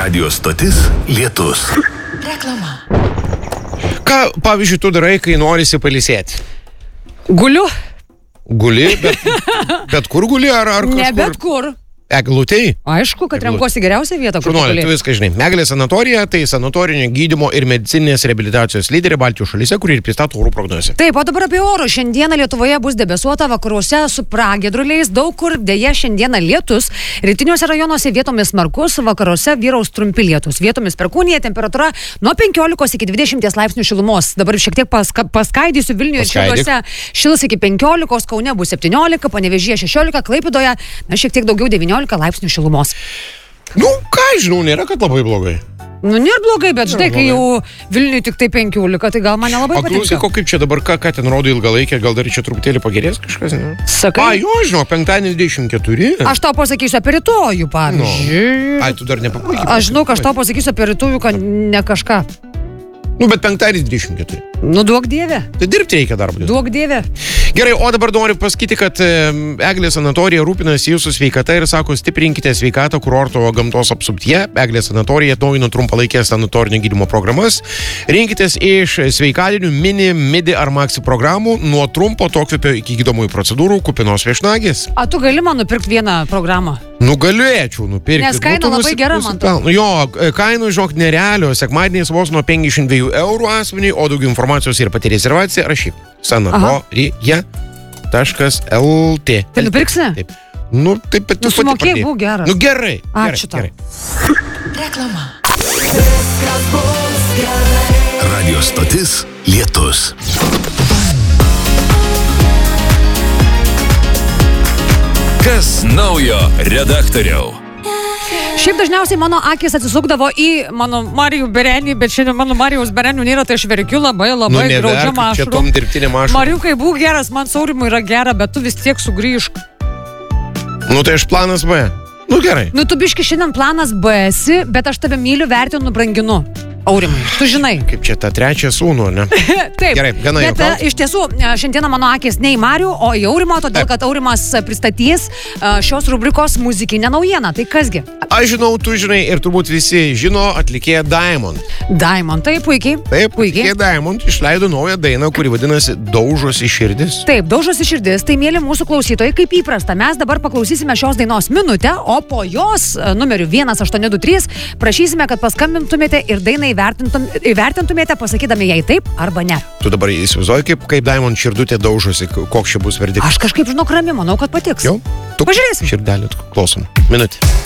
Radio stotis Lietus. Reklama. Ką, pavyzdžiui, tu darai, kai norisi pailsėti? Guliu. Guli, bet kur guli ar kažkur? Ne bet kur. Eglutėj? Aišku, kad renkuosi geriausią vietą, kur tu viską žinai. Megalė sanatorija tai sanatorinio gydymo ir medicininės reabilitacijos lyderė Baltijos šalyse, kuri ir pristato orų prognozę. Taip, o dabar apie orų. Šiandieną Lietuvoje bus debesuota, vakaruose su pragiedruliais, daug kur dėja šiandieną lietus, rytiniuose rajonuose vietomis smarkus, vakaruose vyraus trumpi lietus, vietomis perkūnija, temperatūra nuo 15 iki 20 laipsnių šilumos. Dabar šiek tiek paskaidysiu Vilniuje ir Šiauliuose šils iki 15, Kaune bus 17, Panevėžyje 16, Klaipėdoje šiek tiek daugiau 19 laipsnių šilumos. Nu, ką žinau, nėra, kad labai blogai. Nu, nėra blogai, bet štai, kai jau Vilniuje tik tai 15, tai gal man nelabai patinka. O klausyk, kaip čia dabar, ką ten rodo ilgalaikė, gal dar čia truputėlį pagerės kažkas, ne? Sakai? Jo, žinau, penktadienį 24. Aš tau pasakysiu apie rytojų, pavyzdžiui. Ai, tu dar nepapaikai. Aš žinau, aš tau pasakysiu apie rytojų, kad ne kažką. Nu, bet penktadienį 24. Nu, duok dieve. Tai dirbti reikia darbą. Duok dieve. Gerai, o dabar noriu pasakyti, kad Eglės sanatorija rūpinasi jūsų sveikata ir sako, stiprinkite sveikatą kurorto gamtos apsuptyje. Eglės sanatorija atnaujino trumpalaikės sanatorinio gydymo programas. Rinkitės iš sveikatinių mini, midi ar maxi programų nuo trumpo atokvėpio iki gydomųjų procedūrų kupinos viešnagės. A tu gali man nupirkti vieną programą? Nu, galėčiau nupirkti. Nes kaina labai gera, man to. Nu, jo, kainų, žinok, nerealios. Sekmadieniais vos nuo 52 eurų asmeniui, o daugiau informacijos ir pati rezervacija rašyk. Sanatorija.lt. Tai nupirksi? Taip. Nu, taip, bet tu sumokėjai, būk geras. Nu, gerai. Ačiū tau. Reklama. Radio stotis Lietus. Kas naujo redaktoriau? Šiaip dažniausiai mano akis atsisukdavo į mano Marijų Berenį, bet šiandien mano Marijaus Berenių nėra, tai aš verkiu labai graudžiam ašarom. Mariukai, būk geras, man Saurimui yra gera, bet tu vis tiek sugrįžk. Nu tai aš planas B. Nu gerai. Nu tu biški šiandien planas B esi, bet aš tave myliu, vertinu, branginu. Aurimai, tu žinai. Kaip čia tą trečią sūnų, ne? Taip, gerai, gana jau. Bet iš tiesų, šiandieną mano akis ne į Marių, o į Aurimą, todėl kad Aurimas pristatys šios rubrikos muzikinę naujieną. Tai kasgi? Aš žinau, tu žinai ir turbūt visi žino atlikėją Diamond. Diamond, taip, puikiai. Taip, puikiai. Diamond išleido naują dainą, kuri vadinasi Daužosi širdis. Taip, Daužosi širdis, tai mėly mūsų klausytojai, kaip įprasta. Mes dabar paklausysime šios dainos minutę, o po jos numeriu 1823 prašysime, kad paskambintumėte ir dainą įvertintumėte, pasakydami jai taip arba ne. Tu dabar įsivaizduoji, kaip Diamond širdutė daužosi, koks čia bus verdiktas. Aš kažkaip žinok rami, manau, kad patiks. Jau? Tu pažiūrėsim. Širdelį, klausom. Minutė.